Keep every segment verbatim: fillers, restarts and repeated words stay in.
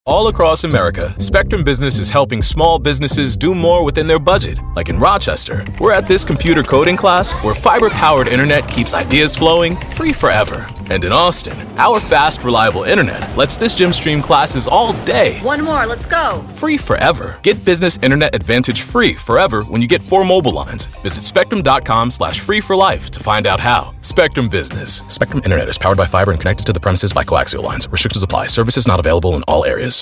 All across America, Spectrum Business is helping small businesses do more within their budget. Like in Rochester, we're at this computer coding class where fiber-powered internet keeps ideas flowing free forever. And in Austin, our fast, reliable internet lets this gym stream classes all day. One more, let's go. Free forever. Get Business Internet Advantage free forever when you get four mobile lines. Visit spectrum.com slash free for life to find out how. Spectrum Business. Spectrum Internet is powered by fiber and connected to the premises by coaxial lines. Restrictions apply. Services not available in all areas.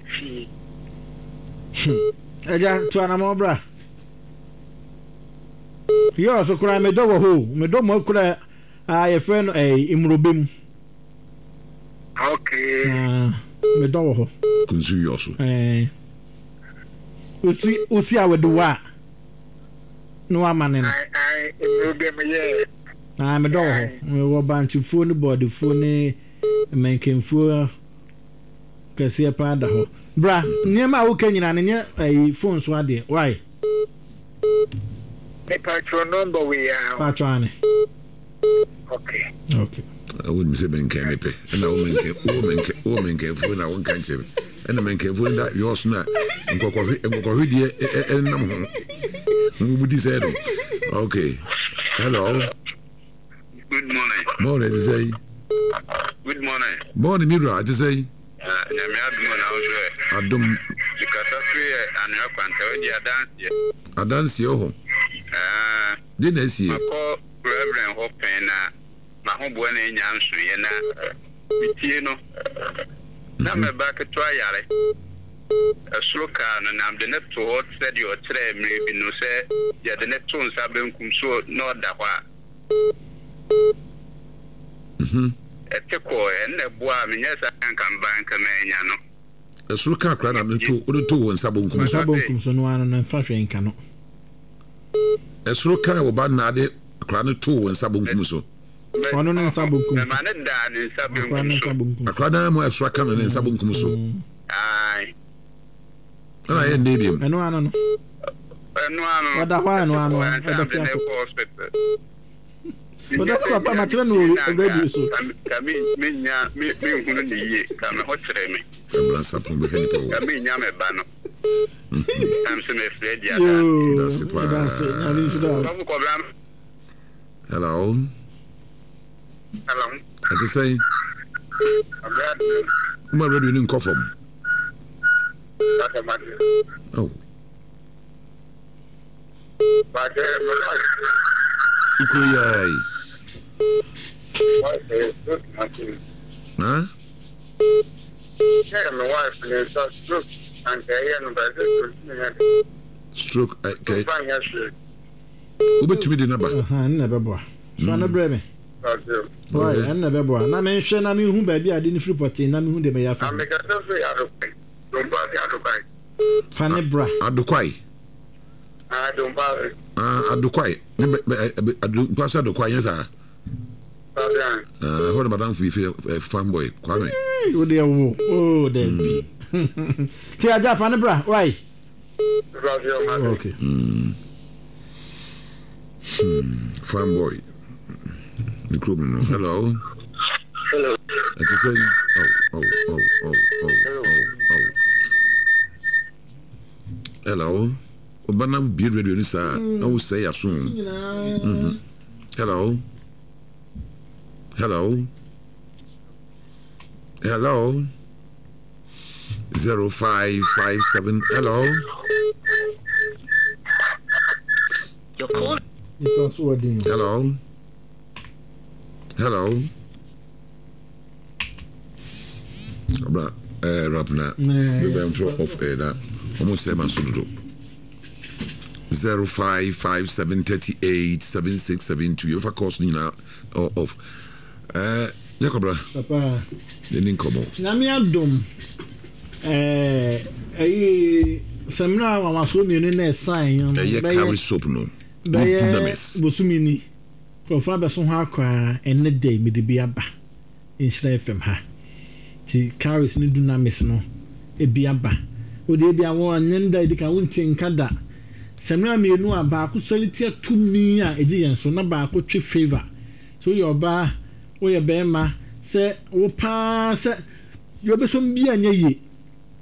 Eja tuana mo bra. Yo so kura me do wo ho, me do mo kura ah ye friend eh imrobem. Okay. Ah me do wo ho. Kunsu yoso. Eh. Usi usi aweduwa. No amane no. I I imrobem ye. Ah me do wo ho. Me wo banchifu ni body fu ni menkenfu kase pa da ho. Bra, niema wo kanyina ne nye eh phone so ade. Why? The patron number we are. Patron. Okay. Okay. I wouldn't say men can pay. And I woman can woman can woman can phone I won't can say. And the man can phone that yours not. And go go and go read the and number. Who would say? Okay. Hello. Good morning. Morning to say. Good morning. Morning Mira to say. Nyame adum na wo hwe. Adum. Dikata free anwa kwanta we dia dance. Adansi ho. Ah. Di na si. Mako Reverend Hopen na ma ho bo na nya nso ye na bitie no. Na me back to ayare. Asroka no na am de net to hot said you tre me bi no se ya de net to nsa benkum so no da ho a. Mhm. Eteko enne boa me nyesa kan ban kan enya no. Asroka kra na me to o to won sabonkum so. Sabonkum so no anu na fa hwe nka no. Asroka wo ba na de kra na to won sabonkum so. Ono na sabonkum. Me man da ni sabonkum. Akra na mo Asroka na sabonkum so. Ai. Ana ye ndebiem. Eno anu no. Eno anu. Wada hwa eno anu. Wada fi hospital. Oda ko papa ma tire no radio so. Kami me nya me me hunu ni ye kami ho tire me. Ambulance sapon be heni po. Kami nya me ba no. Am se me Fred ya da. That's it. That's it. Na ni shida. Babu problem. Hello. Hello. I just say. Abad. Uma radio ni nkofom. That's a matter. Oh. But uh, Ukuyai. what is good nothing. Huh? Yeah, my wife is so stroke and I am by Stroke. Okay. fine yesterday. Ubetumi de number. Aha, na bebo. So na bre me. That's it. Why, na bebo. Na me hwe na me hu ba bia de ni free pot na me hu de me ya fa. I'm making so free out of pay. Don't buy the out of pay. Fane bra. Adukwai. I don't buy it. Ah, adukwai. Ne adu kwasa adukwai yesa. Fabian. Ah, what madam fi fi fanboy Kwame. O de wo. Oh, de bi. Ti aja fane bra. Why? That's your man. Okay. Mm. Hmm. Fanboy. The club no. Hello. Hello. I just say oh oh oh oh oh oh oh. Hello. Obanam be radio ni sa. No say asun. Mhm. Hello. Hello. Hello. zero five five seven. Hello. Your call. It's so ordin. Hello. Hello. Abra eh rap na. We be am off air that. Almost seven sudo. zero five five seven three eight seven six seven two. You for course ni na off. Eh Jacobra. Papa. Didn't come out. Na me adom. Eh eh semna wa maso mi ni na sign yo. Eh carry soap no. Be bosumini. Profa be so ha kwa enne day me de bi aba. Inshira F M ha. Ti carries ni dunamis no e bi aba. O de bi awon nyenda e dika wonti nkada. Semna mi enu aba ko solitaire to me a e di yenso na ba ko twe favor. So your ba wo ye be ma se wo pa se yo be so bi anya yi